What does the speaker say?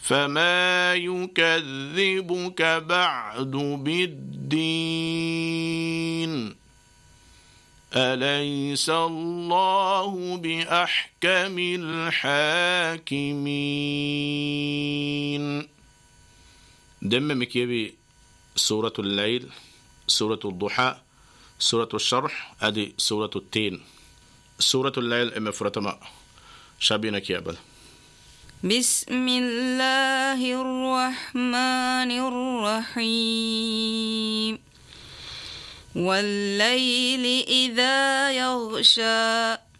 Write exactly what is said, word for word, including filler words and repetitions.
فما يكذبك بعد بالدين أليس الله بأحكم الحاكمين. دم مكيبي سورة الليل، سورة الضحى، سورة الشرح، أدي سورة التين. سورة الليل إما فرتما شابينا كيابل. بسم الله الرحمن الرحيم. والليل إذا يغشى